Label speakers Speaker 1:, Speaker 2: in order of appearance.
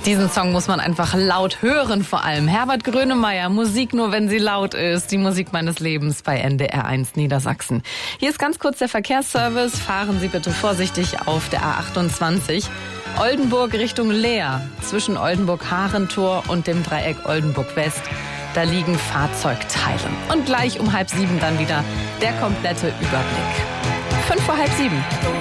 Speaker 1: Diesen Song muss man einfach laut hören, vor allem. Herbert Grönemeyer, Musik nur, wenn sie laut ist. Die Musik meines Lebens bei NDR1 Niedersachsen. Hier ist ganz kurz der Verkehrsservice. Fahren Sie bitte vorsichtig auf der A28. Oldenburg Richtung Leer. Zwischen Oldenburg-Harentor und dem Dreieck Oldenburg-West. Da liegen Fahrzeugteile. Und gleich um 6:30 dann wieder der komplette Überblick. 6:55.